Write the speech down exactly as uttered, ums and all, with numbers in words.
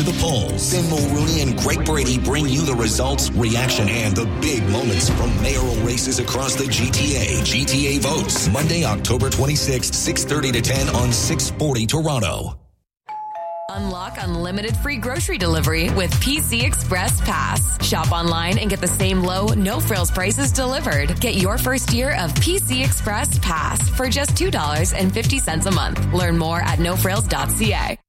the polls. Then Mulrooney and Greg Brady bring you the results, reaction, and the big moments from mayoral races across the G T A. G T A Votes, Monday, October twenty-sixth, six thirty to ten on six forty Toronto. Unlock unlimited free grocery delivery with P C Express Pass. Shop online and get the same low, no-frills prices delivered. Get your first year of P C Express Pass for just two dollars and fifty cents a month. Learn more at no frills dot c a.